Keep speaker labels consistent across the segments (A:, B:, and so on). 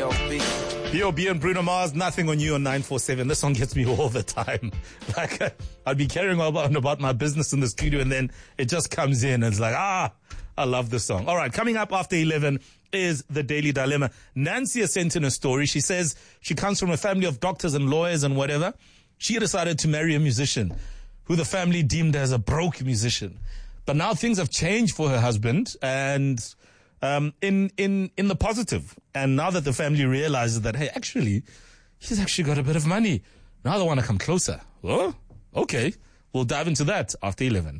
A: B.O.B. and Bruno Mars, Nothing on You on 947. This song gets me all the time. Like, I'd be carrying on about my business in the studio and then it just comes in and it's like, I love this song. All right, coming up after 11 is the Daily Dilemma. Nancy has sent in a story. She says she comes from a family of doctors and lawyers and whatever. She decided to marry a musician who the family deemed as a broke musician. But now things have changed for her husband and in the positive. And now that the family realizes that, hey, actually, he's actually got a bit of money. Now they want to come closer. Oh, okay. We'll dive into that after 11.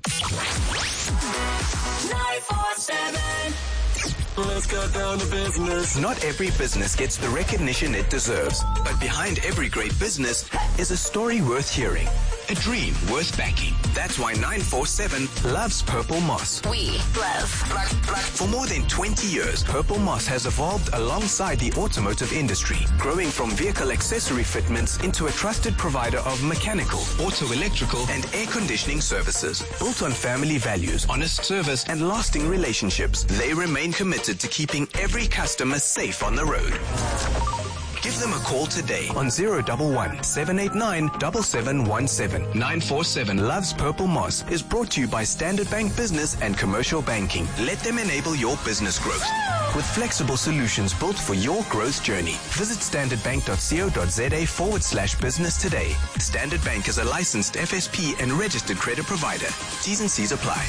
B: 947.
C: Let's go down to business.
D: Not every business gets the recognition it deserves, but behind every great business is a story worth hearing, a dream worth backing. That's why 947 loves Purple Moss.
B: We love black.
D: For more than 20 years, Purple Moss has evolved alongside the automotive industry, growing from vehicle accessory fitments into a trusted provider of mechanical, auto electrical, and air conditioning services. Built on family values, honest service, and lasting relationships, they remain committed to keeping every customer safe on the road. Give them a call today on 011 789 7717. 947 Loves Purple Moss is brought to you by Standard Bank Business and Commercial Banking. Let them enable your business growth with flexible solutions built for your growth journey. Visit standardbank.co.za/business today. Standard Bank is a licensed FSP and registered credit provider. T's and C's apply.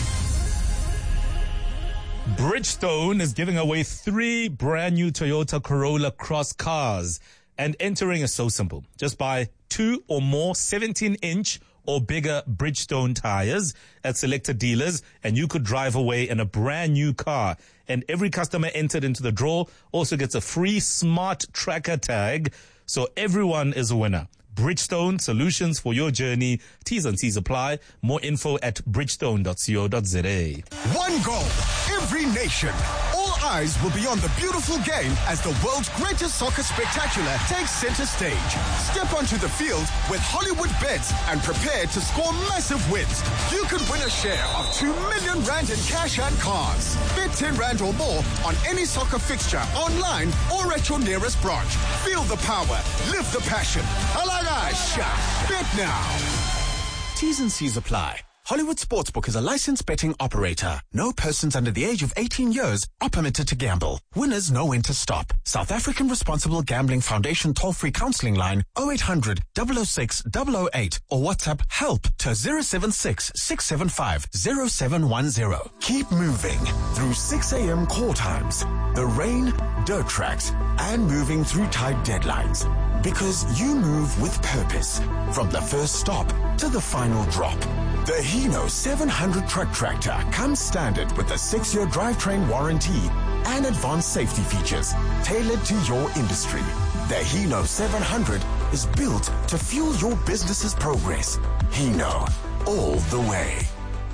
A: Bridgestone is giving away 3 brand new Toyota Corolla Cross cars. And entering is so simple. Just buy 2 or more 17-inch or bigger Bridgestone tires at selected dealers, and you could drive away in a brand new car. And every customer entered into the draw also gets a free smart tracker tag. So everyone is a winner. Bridgestone, solutions for your journey. T's and C's apply. More info at bridgestone.co.za.
E: One goal, every nation. All eyes will be on the beautiful game as the world's greatest soccer spectacular takes center stage. Step onto the field with Hollywood Bets and prepare to score massive wins. You could win a share of 2 million rand in cash and cars. Bet 10 rand or more on any soccer fixture online or at your nearest branch. Feel the power, live the passion. Bet now.
F: T's and C's apply. Hollywood Sportsbook is a licensed betting operator. No persons under the age of 18 years are permitted to gamble. Winners know when to stop. South African Responsible Gambling Foundation toll-free counseling line 0800 006 008 or WhatsApp help to 076 675 0710. Keep moving through 6 a.m. call times, the rain, dirt tracks, and moving through tight deadlines. Because you move with purpose from the first stop to the final drop. The Hino 700 truck tractor comes standard with a 6-year drivetrain warranty and advanced safety features tailored to your industry. The Hino 700 is built to fuel your business's progress. Hino, all the way.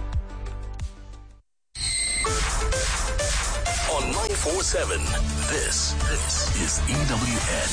C: On 947, this is EWN.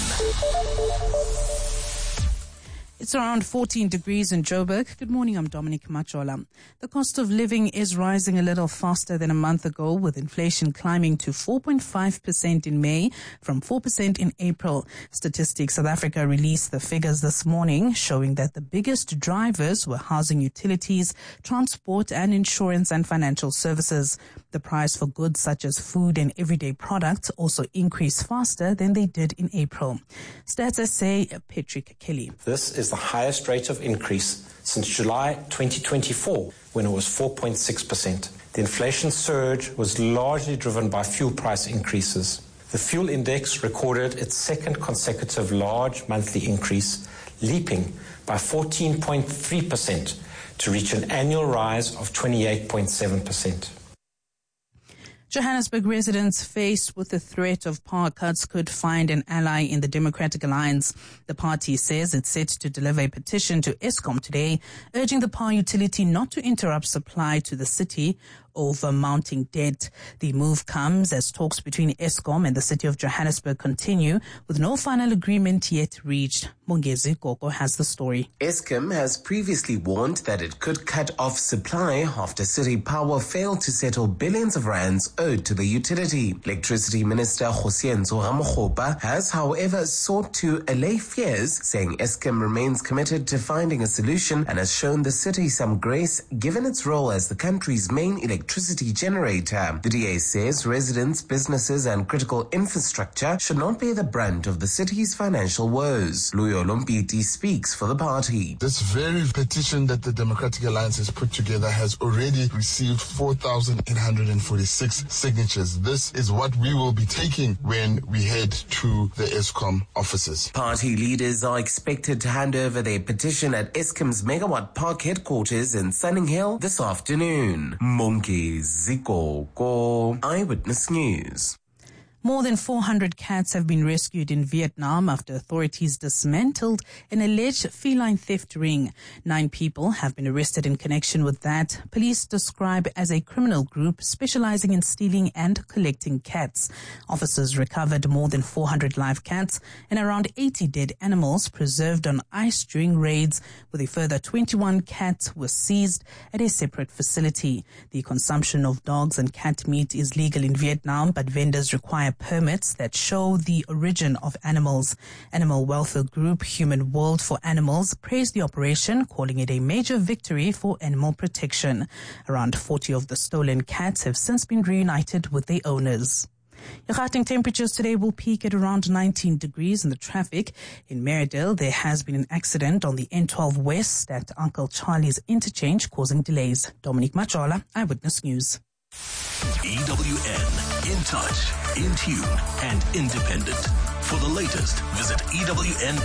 G: It's around 14 degrees in Joburg. Good morning, I'm Dominic Machola. The cost of living is rising a little faster than a month ago, with inflation climbing to 4.5% in May from 4% in April. Statistics South Africa released the figures this morning, showing that the biggest drivers were housing, utilities, transport and insurance and financial services. The price for goods such as food and everyday products also increased faster than they did in April. Stats SA, Patrick Kelly.
H: This is the highest rate of increase since July 2024, when it was 4.6%. The inflation surge was largely driven by fuel price increases. The fuel index recorded its second consecutive large monthly increase, leaping by 14.3% to reach an annual rise of 28.7%.
G: Johannesburg residents faced with the threat of power cuts could find an ally in the Democratic Alliance. The party says it's set to deliver a petition to Eskom today, urging the power utility not to interrupt supply to the city over mounting debt. The move comes as talks between Eskom and the city of Johannesburg continue, with no final agreement yet reached. Mongezi Koko has the story.
I: Eskom has previously warned that it could cut off supply after City Power failed to settle billions of rands owed to the utility. Electricity Minister Kgosientsho Ramokgopa has, however, sought to allay fears, saying Eskom remains committed to finding a solution and has shown the city some grace given its role as the country's main electricity generator. The DA says residents, businesses and critical infrastructure should not bear the brunt of the city's financial woes. Luyo Lompiti speaks for the party.
J: This very petition that the Democratic Alliance has put together has already received 4,846 signatures. This is what we will be taking when we head to the Eskom offices.
I: Party leaders are expected to hand over their petition at Eskom's Megawatt Park headquarters in Sunninghill this afternoon. Mongezi Koko, Eyewitness News.
G: More than 400 cats have been rescued in Vietnam after authorities dismantled an alleged feline theft ring. 9 people have been arrested in connection with that. Police describe as a criminal group specializing in stealing and collecting cats. Officers recovered more than 400 live cats and around 80 dead animals preserved on ice during raids, with a further 21 cats were seized at a separate facility. The consumption of dogs and cat meat is legal in Vietnam, but vendors require permits that show the origin of animals. Animal welfare group Human World for Animals praised the operation, calling it a major victory for animal protection. Around 40 of the stolen cats have since been reunited with their owners. Gauteng temperatures today will peak at around 19 degrees in the traffic. In Merridale, there has been an accident on the N12 West at Uncle Charlie's interchange, causing delays. Dominique Machola, Eyewitness News.
C: EWN, in touch, in tune, and independent. For the latest, visit EWN.co.za.